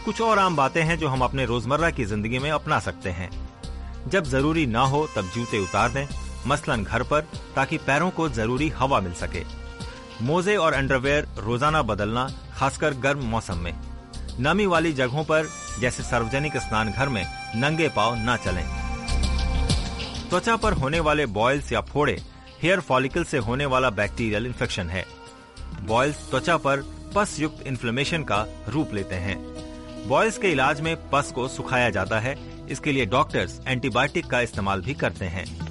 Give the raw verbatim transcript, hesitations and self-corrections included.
कुछ और आम बातें हैं जो हम अपने रोजमर्रा की जिंदगी में अपना सकते हैं। जब जरूरी ना हो तब जूते उतार दें, मसलन घर पर, ताकि पैरों को जरूरी हवा मिल सके। मोजे और अंडरवेयर रोजाना बदलना, खासकर गर्म मौसम में। नमी वाली जगहों पर जैसे सार्वजनिक स्नान घर में नंगे पांव न चलें। त्वचा पर होने वाले बॉयल्स या फोड़े हेयर फॉलिकल से होने वाला बैक्टीरियल इन्फेक्शन है। बॉयल्स त्वचा पर पस युक्त इन्फ्लेमेशन का रूप लेते हैं। बॉयल्स के इलाज में पस को सुखाया जाता है। इसके लिए डॉक्टर्स एंटीबायोटिक का इस्तेमाल भी करते हैं।